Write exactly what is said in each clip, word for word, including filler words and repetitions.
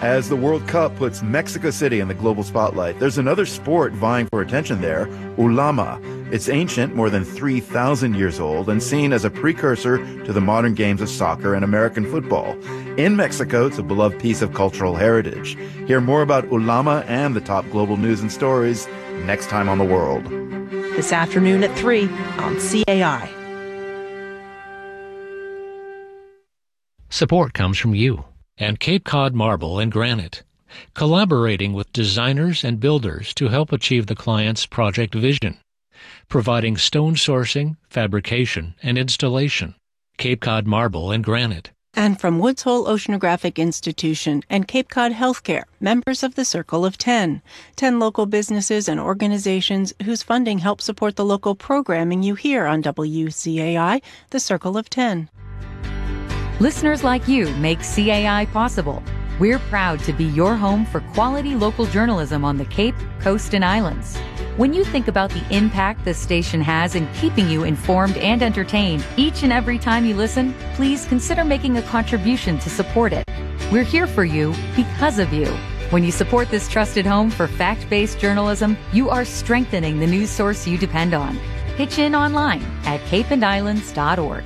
As the World Cup puts Mexico City in the global spotlight, there's another sport vying for attention there, ulama. It's ancient, more than three thousand years old, and seen as a precursor to the modern games of soccer and American football. In Mexico, it's a beloved piece of cultural heritage. Hear more about ulama and the top global news and stories next time on The World. This afternoon at three on C A I. Support comes from you and Cape Cod Marble and Granite, collaborating with designers and builders to help achieve the client's project vision, providing stone sourcing, fabrication, and installation. Cape Cod Marble and Granite. And from Woods Hole Oceanographic Institution and Cape Cod Healthcare, members of the Circle of Ten. Ten local businesses and organizations whose funding helps support the local programming you hear on W C A I, the Circle of Ten. Listeners like you make C A I possible. We're proud to be your home for quality local journalism on the Cape, Coast, and Islands. When you think about the impact this station has in keeping you informed and entertained each and every time you listen, please consider making a contribution to support it. We're here for you because of you. When you support this trusted home for fact-based journalism, you are strengthening the news source you depend on. Pitch in online at cape and islands dot org.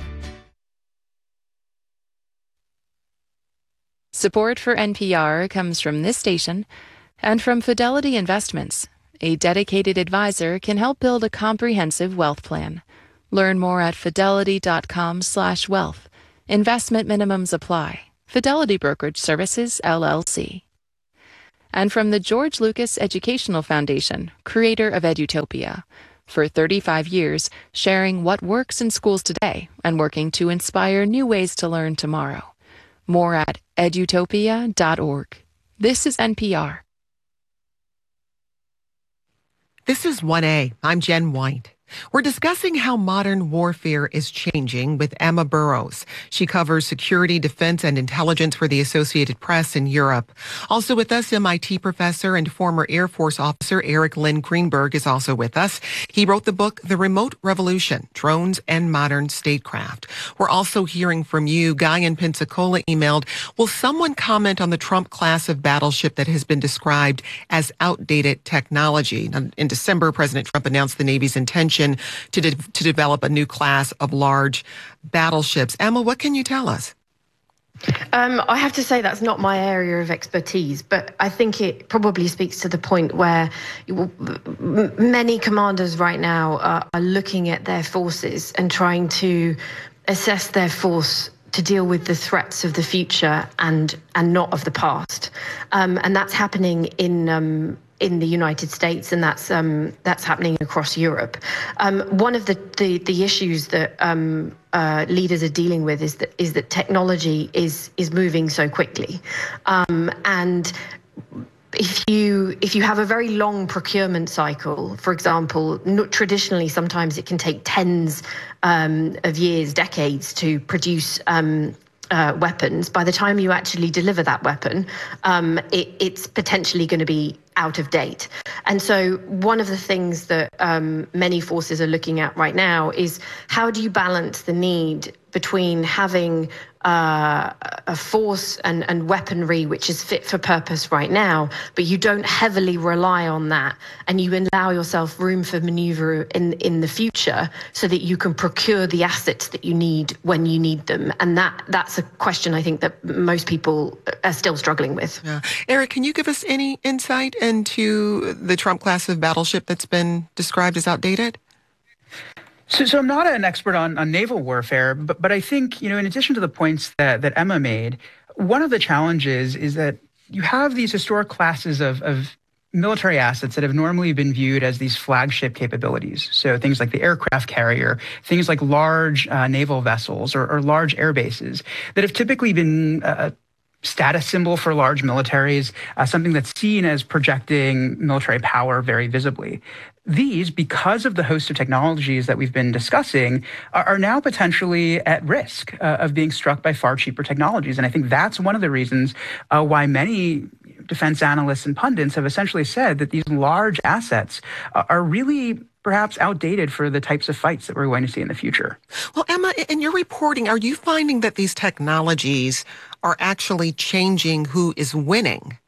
Support for N P R comes from this station and from Fidelity Investments. A dedicated advisor can help build a comprehensive wealth plan. Learn more at fidelity.com slash wealth. Investment minimums apply. Fidelity Brokerage Services, L L C. And from the George Lucas Educational Foundation, creator of Edutopia. For thirty-five years, sharing what works in schools today and working to inspire new ways to learn tomorrow. More at edutopia dot org. This is N P R. This is one A. I'm Jen White. We're discussing how modern warfare is changing with Emma Burrows. She covers security, defense, and intelligence for the Associated Press in Europe. Also with us, M I T professor and former Air Force officer Eric Lynn Greenberg is also with us. He wrote the book, The Remote Revolution, Drones and Modern Statecraft. We're also hearing from you. Guy in Pensacola emailed, will someone comment on the Trump class of battleship that has been described as outdated technology? In December, President Trump announced the Navy's intention to de- to develop a new class of large battleships. Emma, what can you tell us? Um, I have to say that's not my area of expertise, but I think it probably speaks to the point where you, m- many commanders right now are, are looking at their forces and trying to assess their force to deal with the threats of the future and and not of the past, um, and that's happening in. Um, in the United States, and that's um, that's happening across Europe. Um, one of the, the, the issues that um, uh, leaders are dealing with is that is that technology is is moving so quickly, um, and if you if you have a very long procurement cycle, for example, not traditionally sometimes it can take tens um, of years, decades to produce. Um, Uh, weapons. By the time you actually deliver that weapon, um, it, it's potentially going to be out of date. And so one of the things that um, many forces are looking at right now is how do you balance the need between having uh, a force and, and weaponry which is fit for purpose right now, but you don't heavily rely on that, and you allow yourself room for maneuver in in the future so that you can procure the assets that you need when you need them. And that that's a question I think that most people are still struggling with. Yeah. Eric, can you give us any insight into the Trump class of battleship that's been described as outdated? So, so I'm not an expert on, on naval warfare, but, but I think, you know, in addition to the points that, that Emma made, one of the challenges is that you have these historic classes of, of military assets that have normally been viewed as these flagship capabilities. So things like the aircraft carrier, things like large uh, naval vessels or, or large air bases that have typically been uh, status symbol for large militaries, uh, something that's seen as projecting military power very visibly. These, because of the host of technologies that we've been discussing, are, are now potentially at risk uh, of being struck by far cheaper technologies. And I think that's one of the reasons uh, why many defense analysts and pundits have essentially said that these large assets uh, are really perhaps outdated for the types of fights that we're going to see in the future. Well, Emma, in your reporting, are you finding that these technologies are actually changing who is winning?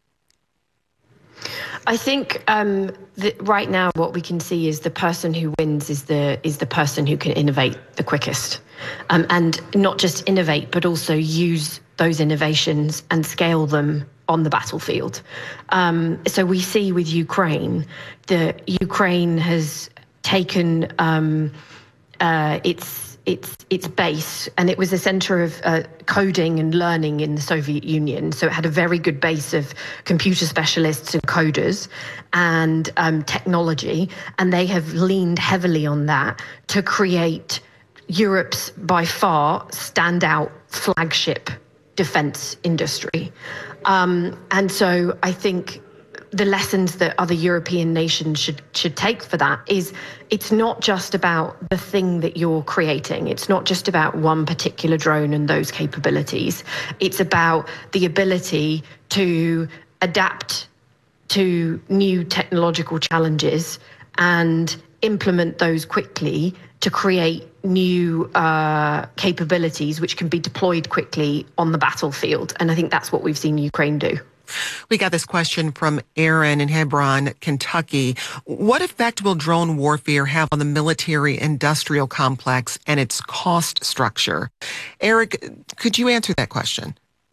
I think um, that right now what we can see is the person who wins is the is the person who can innovate the quickest, um, and not just innovate, but also use those innovations and scale them on the battlefield. Um, so we see with Ukraine, the Ukraine has taken um, uh, its its its base, and it was a center of uh, coding and learning in the Soviet Union. So it had a very good base of computer specialists and coders and um, technology, and they have leaned heavily on that to create Europe's by far standout flagship defense industry. Um, and so I think the lessons that other European nations should should take for that is it's not just about the thing that you're creating. It's not just about one particular drone and those capabilities. It's about the ability to adapt to new technological challenges and implement those quickly to create new uh, capabilities which can be deployed quickly on the battlefield. And I think that's what we've seen Ukraine do. We got this question from Aaron in Hebron, Kentucky. What effect will drone warfare have on the military-industrial complex and its cost structure? Eric, could you answer that question?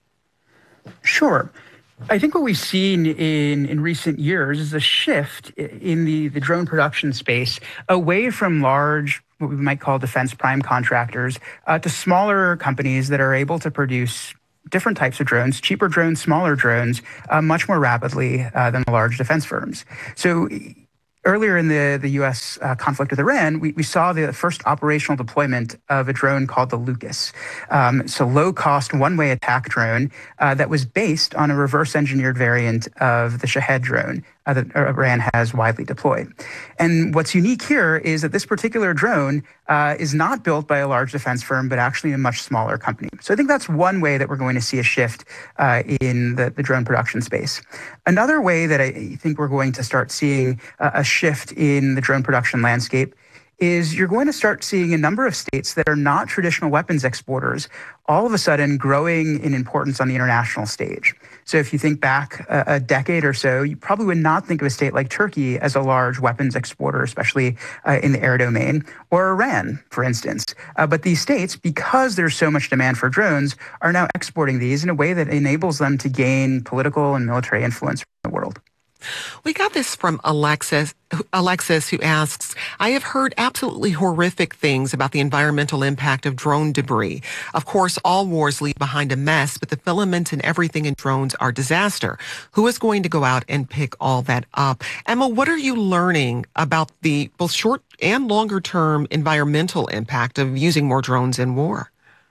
Sure. I think what we've seen in, in recent years is a shift in the, the drone production space away from large, what we might call defense prime contractors, uh, to smaller companies that are able to produce different types of drones, cheaper drones, smaller drones, uh, much more rapidly uh, than the large defense firms. So earlier in the, the U S uh, conflict with Iran, we, we saw the first operational deployment of a drone called the Lucas. Um, so low-cost, one-way attack drone uh, that was based on a reverse-engineered variant of the Shahed drone uh, that Iran has widely deployed. And what's unique here is that this particular drone uh, is not built by a large defense firm, but actually a much smaller company. So I think that's one way that we're going to see a shift uh, in the, the drone production space. Another way that I think we're going to start seeing uh, a shift in the drone production landscape is you're going to start seeing a number of states that are not traditional weapons exporters all of a sudden growing in importance on the international stage. So if you think back a, a decade or so, you probably would not think of a state like Turkey as a large weapons exporter, especially uh, in the air domain, or Iran, for instance. Uh, but these states, because there's so much demand for drones, are now exporting these in a way that enables them to gain political and military influence in the world. We got this from Alexis, Alexis, who asks, I have heard absolutely horrific things about the environmental impact of drone debris. Of course, all wars leave behind a mess, but the filaments and everything in drones are disaster. Who is going to go out and pick all that up? Emma, what are you learning about the both short and longer term environmental impact of using more drones in war?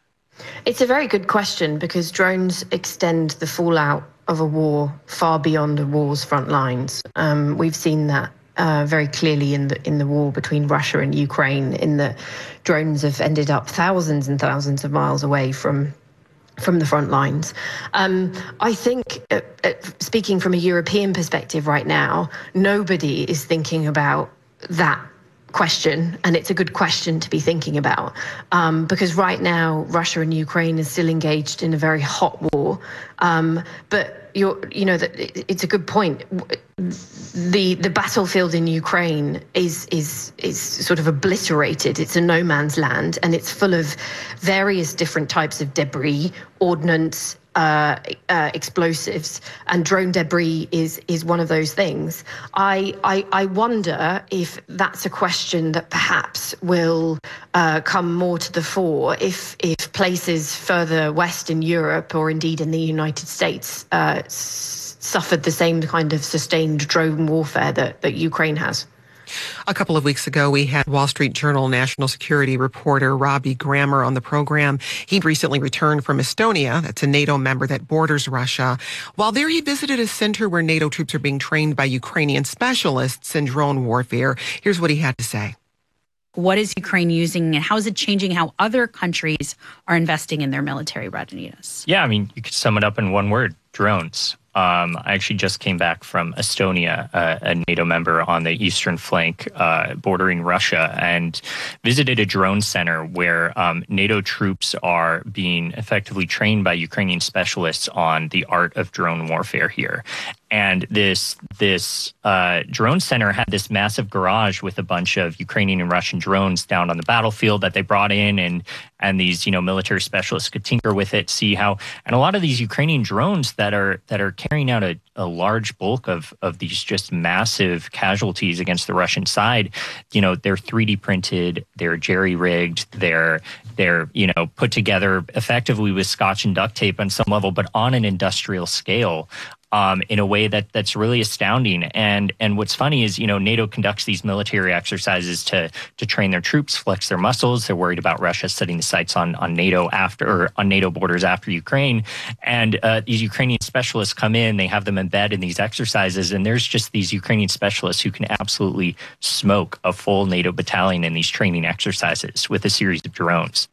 It's a very good question because drones extend the fallout of a war far beyond a war's front lines. Um, we've seen that uh, very clearly in the in the war between Russia and Ukraine, in that drones have ended up thousands and thousands of miles away from from the front lines. Um, I think, uh, uh, speaking from a European perspective right now, nobody is thinking about that question, and it's a good question to be thinking about, um, because right now Russia and Ukraine is still engaged in a very hot war. Um, but you're, you know, that it's a good point. The the battlefield in Ukraine is is is sort of obliterated. It's a no man's land, and it's full of various different types of debris, ordnance, Uh, uh, explosives, and drone debris is is one of those things. I, I I wonder if that's a question that perhaps will uh, come more to the fore if if places further west in Europe or indeed in the United States uh, s- suffered the same kind of sustained drone warfare that, that Ukraine has. A couple of weeks ago, we had Wall Street Journal national security reporter Robbie Grammer on the program. He'd recently returned from Estonia. That's a NATO member that borders Russia. While there, he visited a center where NATO troops are being trained by Ukrainian specialists in drone warfare. Here's what he had to say. What is Ukraine using, and how is it changing how other countries are investing in their military readiness? Yeah, I mean, you could sum it up in one word: drones. Um, I actually just came back from Estonia, uh, a NATO member on the eastern flank uh, bordering Russia, and visited a drone center where um, NATO troops are being effectively trained by Ukrainian specialists on the art of drone warfare here. And this this uh, drone center had this massive garage with a bunch of Ukrainian and Russian drones down on the battlefield that they brought in, and and these you know military specialists could tinker with it, see how. And a lot of these Ukrainian drones that are that are carrying out a, a large bulk of of these just massive casualties against the Russian side, you know, they're three D printed, they're jerry rigged, they're they're you know put together effectively with scotch and duct tape on some level, but on an industrial scale. Um, in a way that that's really astounding. And and what's funny is, you know, NATO conducts these military exercises to to train their troops, flex their muscles. They're worried about Russia setting the sights on on NATO after or on NATO borders after Ukraine. And uh, these Ukrainian specialists come in, they have them embed in these exercises, and there's just these Ukrainian specialists who can absolutely smoke a full NATO battalion in these training exercises with a series of drones.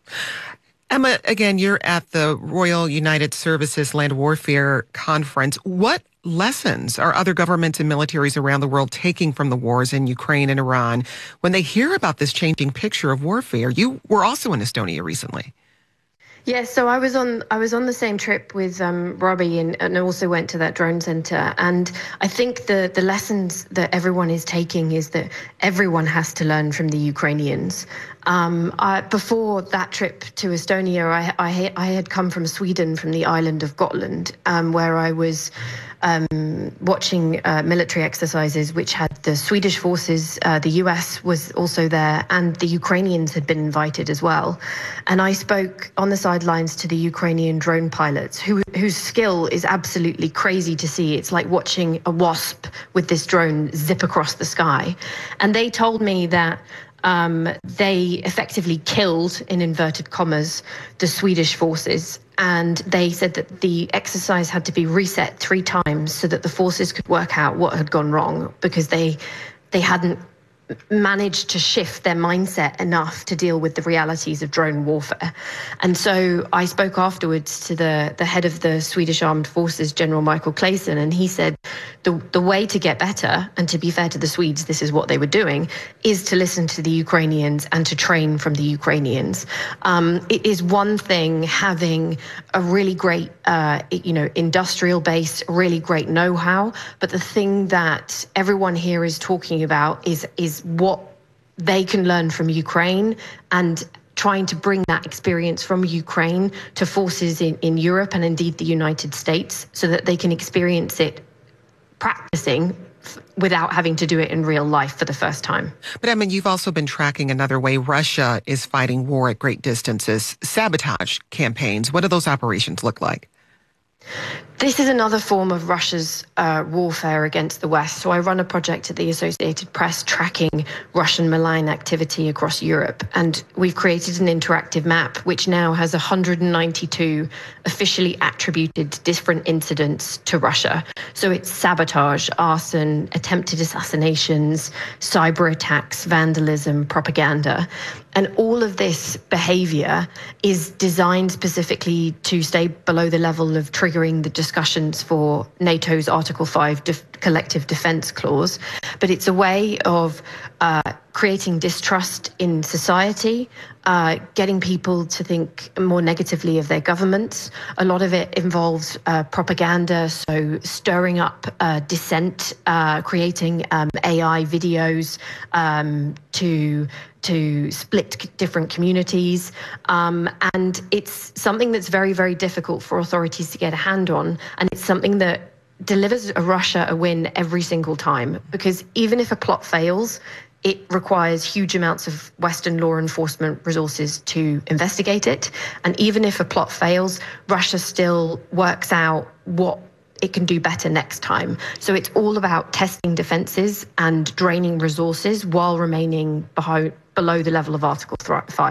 Emma, again, you're at the Royal United Services Land Warfare Conference. What lessons are other governments and militaries around the world taking from the wars in Ukraine and Iran when they hear about this changing picture of warfare? You were also in Estonia recently. Yes, so I was on I was on the same trip with um, Robbie and, and also went to that drone center. And I think the, the lessons that everyone is taking is that everyone has to learn from the Ukrainians. Um, I, before that trip to Estonia, I, I, I had come from Sweden, from the island of Gotland, um, where I was um, watching uh, military exercises, which had the Swedish forces, uh, the U S was also there, and the Ukrainians had been invited as well. And I spoke on the sidelines to the Ukrainian drone pilots, who, whose skill is absolutely crazy to see. It's like watching a wasp with this drone zip across the sky. And they told me that Um, they effectively killed, in inverted commas, the Swedish forces. And they said that the exercise had to be reset three times so that the forces could work out what had gone wrong, because they they hadn't managed to shift their mindset enough to deal with the realities of drone warfare. And so I spoke afterwards to the, the head of the Swedish Armed Forces, General Michael Claesson, and he said the, the way to get better, and to be fair to the Swedes, this is what they were doing, is to listen to the Ukrainians and to train from the Ukrainians. Um, it is one thing having a really great, uh, you know, industrial-based, really great know-how, but the thing that everyone here is talking about is is what they can learn from Ukraine, and trying to bring that experience from Ukraine to forces in, in Europe and indeed the United States, so that they can experience it practicing f- without having to do it in real life for the first time. But I mean, you've also been tracking another way Russia is fighting war at great distances, sabotage campaigns. What do those operations look like? This is another form of Russia's uh, warfare against the West. So I run a project at the Associated Press tracking Russian malign activity across Europe. And we've created an interactive map, which now has one hundred ninety-two officially attributed different incidents to Russia. So it's sabotage, arson, attempted assassinations, cyber attacks, vandalism, propaganda. And all of this behavior is designed specifically to stay below the level of triggering the discussions for NATO's Article five def- collective defense clause. But it's a way of uh, creating distrust in society, uh, getting people to think more negatively of their governments. A lot of it involves uh, propaganda, so stirring up uh, dissent, uh, creating um, A I videos um, to to split different communities. Um, and it's something that's very, very difficult for authorities to get a hand on. And it's something that delivers a Russia a win every single time, because even if a plot fails, it requires huge amounts of Western law enforcement resources to investigate it. And even if a plot fails, Russia still works out what it can do better next time. So it's all about testing defenses and draining resources while remaining behind, below the level of Article five.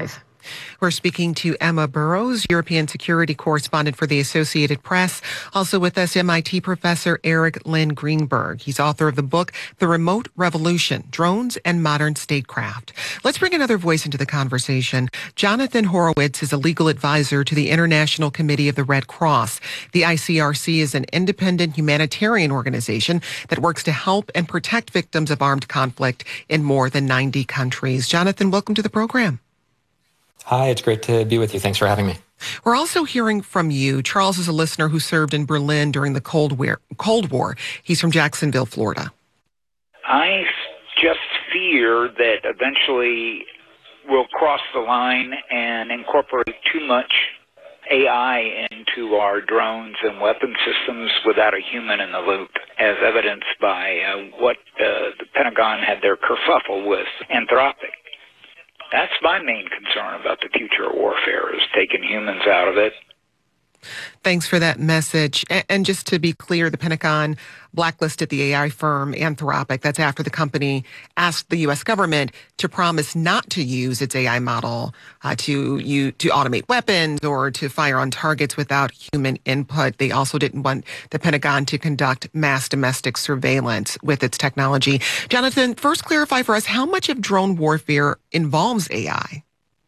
We're speaking to Emma Burrows, European security correspondent for the Associated Press. Also with us, M I T professor Eric Lynn Greenberg. He's author of the book, The Remote Revolution, Drones and Modern Statecraft. Let's bring another voice into the conversation. Jonathan Horowitz is a legal advisor to the International Committee of the Red Cross. The I C R C is an independent humanitarian organization that works to help and protect victims of armed conflict in more than ninety countries. Jonathan, welcome to the program. Hi, it's great to be with you. Thanks for having me. We're also hearing from you. Charles is a listener who served in Berlin during the Cold War. Cold War. He's from Jacksonville, Florida. I just fear that eventually we'll cross the line and incorporate too much A I into our drones and weapon systems without a human in the loop, as evidenced by uh, what uh, the Pentagon had their kerfuffle with Anthropic. That's my main concern about the future of warfare, is taking humans out of it. Thanks for that message. And just to be clear, the Pentagon blacklisted the A I firm Anthropic. That's after the company asked the U S government to promise not to use its A I model uh, to you to automate weapons or to fire on targets without human input. They also didn't want the Pentagon to conduct mass domestic surveillance with its technology. Jonathan, first clarify for us, how much of drone warfare involves A I?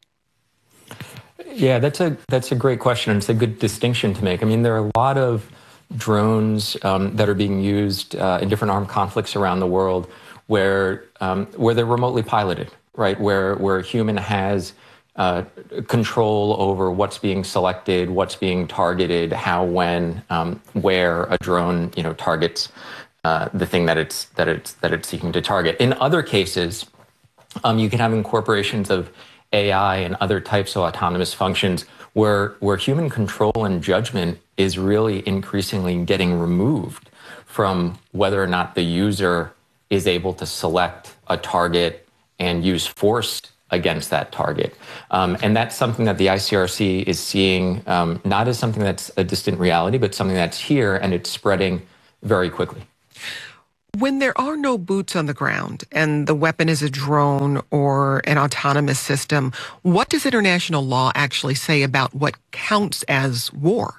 Yeah, that's a that's a great question, and it's a good distinction to make. I mean, there are a lot of drones um, that are being used uh, in different armed conflicts around the world where um, where they're remotely piloted, right? Where where a human has uh, control over what's being selected, what's being targeted, how, when, um, where a drone, you know, targets uh, the thing that it's that it's that it's seeking to target. In other cases, um, you can have incorporations of A I and other types of autonomous functions where where human control and judgment is really increasingly getting removed from whether or not the user is able to select a target and use force against that target. Um, and that's something that the I C R C is seeing, um, not as something that's a distant reality, but something that's here, and it's spreading very quickly. When there are no boots on the ground and the weapon is a drone or an autonomous system, what does international law actually say about what counts as war?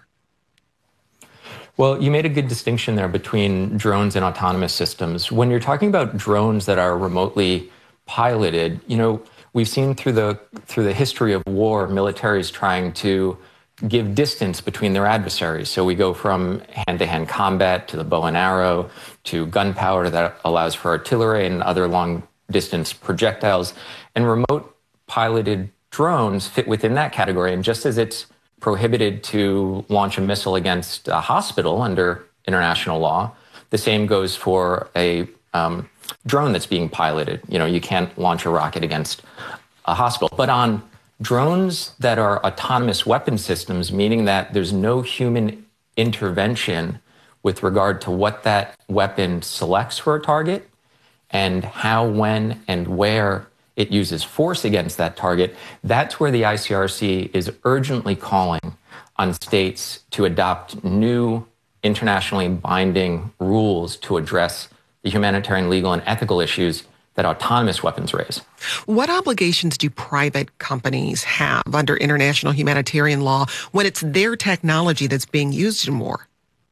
Well, you made a good distinction there between drones and autonomous systems. When you're talking about drones that are remotely piloted, you know, we've seen through the through the history of war, militaries trying to give distance between their adversaries. So we go from hand-to-hand combat to the bow and arrow to gunpowder that allows for artillery and other long-distance projectiles. And remote piloted drones fit within that category. And just as it's prohibited to launch a missile against a hospital under international law, the same goes for a um, drone that's being piloted. You know, you can't launch a rocket against a hospital. But on drones that are autonomous weapon systems, meaning that there's no human intervention with regard to what that weapon selects for a target and how, when, and where it uses force against that target, that's where the I C R C is urgently calling on states to adopt new internationally binding rules to address the humanitarian, legal, and ethical issues that autonomous weapons raise. What obligations do private companies have under international humanitarian law when it's their technology that's being used in war?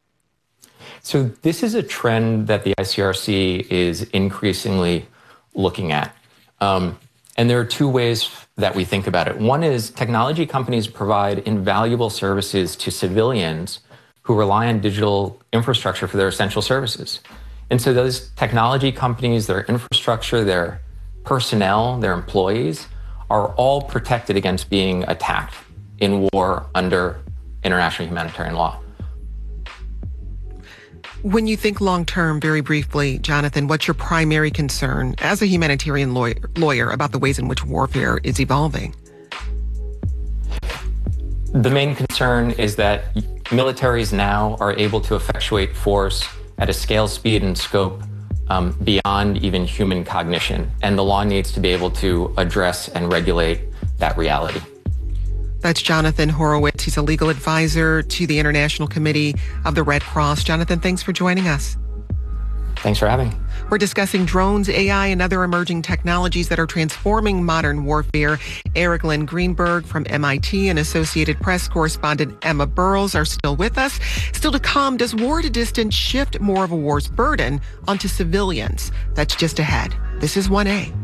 So this is a trend that the I C R C is increasingly looking at. Um, and there are two ways that we think about it. One is technology companies provide invaluable services to civilians who rely on digital infrastructure for their essential services. And so those technology companies, their infrastructure, their personnel, their employees are all protected against being attacked in war under international humanitarian law. When you think long-term, very briefly, Jonathan, what's your primary concern as a humanitarian lawyer, lawyer about the ways in which warfare is evolving? The main concern is that militaries now are able to effectuate force at a scale, speed, and scope um, beyond even human cognition. And the law needs to be able to address and regulate that reality. That's Jonathan Horowitz. He's a legal advisor to the International Committee of the Red Cross. Jonathan, thanks for joining us. Thanks for having me. We're discussing drones, A I, and other emerging technologies that are transforming modern warfare. Eric Lynn Greenberg from M I T and Associated Press correspondent Emma Burrows are still with us. Still to come, does war at a distance shift more of a war's burden onto civilians? That's just ahead. This is one A.